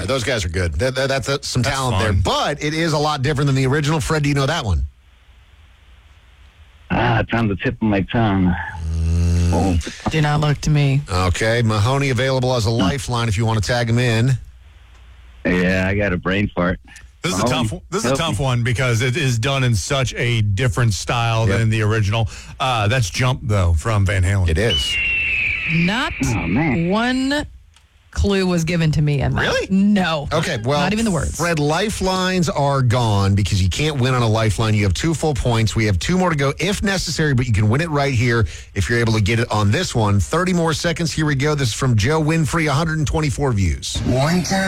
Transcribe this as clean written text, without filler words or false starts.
right, those guys are good. That's some talent there. fun. But it is a lot different than the original. Fred, do you know that one? It's on the tip of my tongue. Oh. Do not look to me. Okay, Mahoney available as a lifeline if you want to tag him in. Yeah, I got a brain fart. This is a tough one because it is done in such a different style than the original. That's Jump, though, from Van Halen. It is. Not man. one clue was given to me. Really? No. Okay, well, not even the words. Fred, lifelines are gone because you can't win on a lifeline. You have 2 full points. We have 2 more to go if necessary, but you can win it right here if you're able to get it on this one. 30 more seconds. Here we go. This is from Joe Winfrey, 124 views. One time.